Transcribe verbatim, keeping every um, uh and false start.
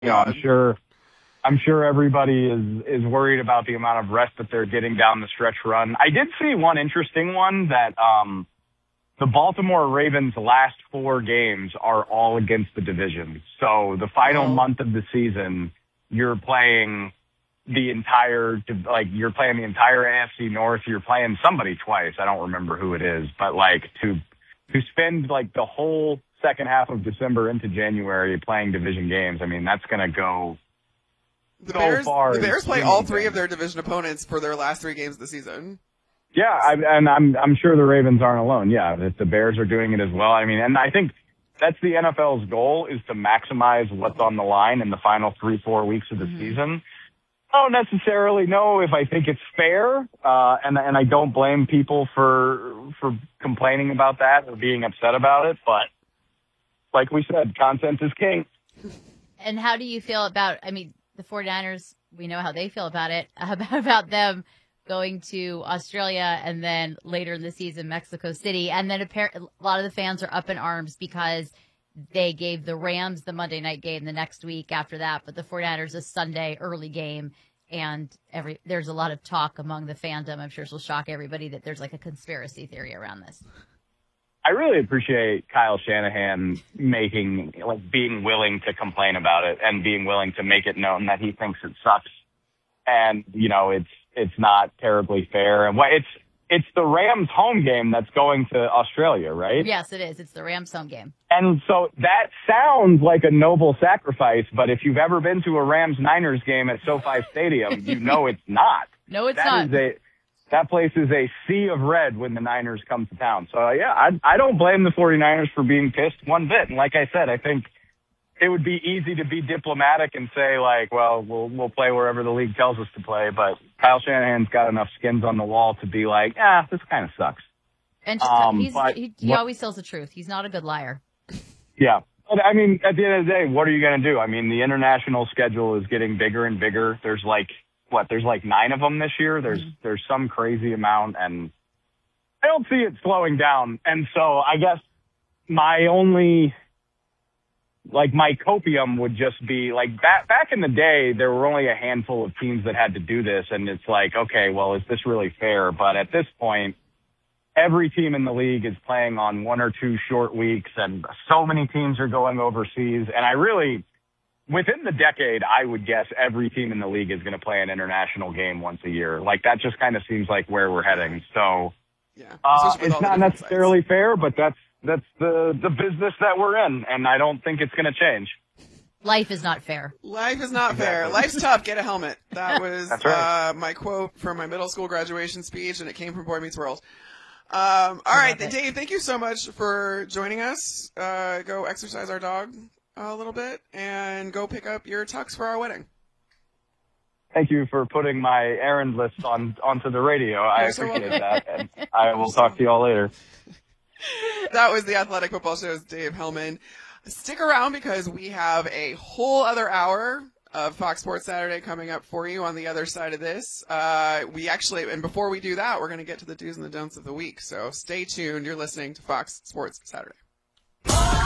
you know, I'm sure, I'm sure everybody is, is worried about the amount of rest that they're getting down the stretch run. I did see one interesting one that, um, the Baltimore Ravens' last four games are all against the division. So the final Oh. month of the season, you're playing the entire, like, you're playing the entire A F C North. You're playing somebody twice. I don't remember who it is, but like to, to spend like the whole second half of December into January playing division games. I mean, that's going to go The so Bears, far. the Bears play in all the three game. of their division opponents for their last three games of the season. Yeah, I, and I'm I'm sure the Ravens aren't alone. Yeah, if the Bears are doing it as well. I mean, and I think that's the N F L's goal, is to maximize what's on the line in the final three, four weeks of the mm-hmm. season. I don't necessarily know if I think it's fair, uh, and and I don't blame people for for complaining about that or being upset about it. But like we said, content is king. And how do you feel about? I mean, the 49ers. We know how they feel about it. About about them going to Australia and then later in the season, Mexico City. And then a lot of the fans are up in arms because they gave the Rams the Monday night game the next week after that, but the 49ers a Sunday early game. And every there's a lot of talk among the fandom. I'm sure this will shock everybody that there's like a conspiracy theory around this. I really appreciate Kyle Shanahan making, like, being willing to complain about it and being willing to make it known that he thinks it sucks. And, you know, it's, it's not terribly fair. And what it's, it's the Rams home game that's going to Australia, right? Yes, it is. It's the Rams home game. And so that sounds like a noble sacrifice, but if you've ever been to a Rams Niners game at SoFi Stadium, you know it's not. No, it's that not. Is a, that place is a sea of red when the Niners come to town. So, uh, yeah, I, I don't blame the 49ers for being pissed one bit. And like I said, I think it would be easy to be diplomatic and say, like, well, we'll we'll play wherever the league tells us to play. But Kyle Shanahan's got enough skins on the wall to be like, ah, this kind of sucks. And just, um, he's, but, he, he always tells the truth. He's not a good liar. Yeah. But, I mean, at the end of the day, what are you going to do? I mean, the international schedule is getting bigger and bigger. There's like, what, there's like nine of them this year. There's mm-hmm. there's some crazy amount, and I don't see it slowing down. And so I guess my only... Like, my copium would just be, like, back, back in the day, there were only a handful of teams that had to do this, and it's like, okay, well, is this really fair? But at this point, every team in the league is playing on one or two short weeks, and so many teams are going overseas. And I really, within the decade, I would guess every team in the league is going to play an international game once a year. Like, that just kind of seems like where we're heading. So, yeah, uh, it's not necessarily sides. fair, but that's, That's the, the business that we're in, and I don't think it's going to change. Life is not fair. Life is not fair. Life's tough. Get a helmet. That was right. uh, my quote from my middle school graduation speech, and it came from Boy Meets World. Um, all right, Dave, thank you so much for joining us. Uh, go exercise our dog a little bit, and go pick up your tux for our wedding. Thank you for putting my errand list on onto the radio. I You're so appreciate welcome. that, and I will talk to you all later. That was the Athletic Football Show's Dave Hellman. Stick around because we have a whole other hour of Fox Sports Saturday coming up for you on the other side of this. Uh, we actually, and before we do that, we're going to get to the do's and the don'ts of the week. So stay tuned. You're listening to Fox Sports Saturday.